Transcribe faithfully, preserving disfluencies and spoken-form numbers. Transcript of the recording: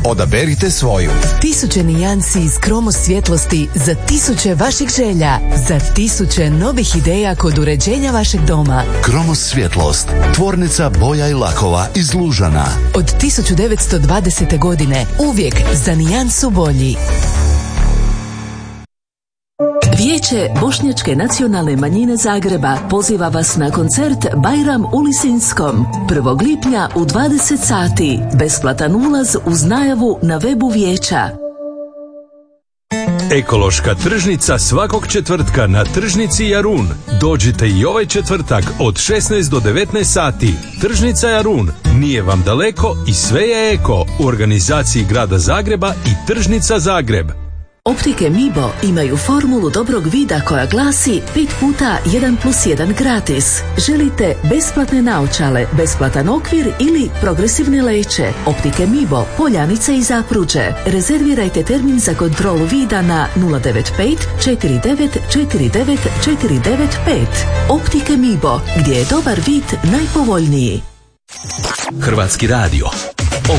Odaberite svoju. Tisuće nijansi iz Kromos svjetlosti za tisuće vaših želja, za tisuće novih ideja kod uređenja vašeg doma. Kromos svjetlost, tvornica boja i lakova iz Lužana. Od tisuću devetsto dvadesete. godine uvijek za nijansu bolji. Vijeće Bošnjačke nacionalne manjine Zagreba poziva vas na koncert Bajram u Lisinskom prvog lipnja u dvadeset sati. Besplatan ulaz uz najavu na webu vijeća. Ekološka tržnica svakog četvrtka na tržnici Jarun. Dođite i ovaj četvrtak od šesnaest do devetnaest sati. Tržnica Jarun. Nije vam daleko i sve je eko. U organizaciji Grada Zagreba i Tržnica Zagreb. Optike Mibo imaju formulu dobrog vida koja glasi pet puta jedan plus jedan gratis. Želite besplatne naočale, besplatan okvir ili progresivne leće? Optike Mibo, Poljanica i Zapruđe. Rezervirajte termin za kontrolu vida na nula devet pet četiri devet četiri devet četiri devet pet. Optike Mibo, gdje je dobar vid najpovoljniji. Hrvatski radio.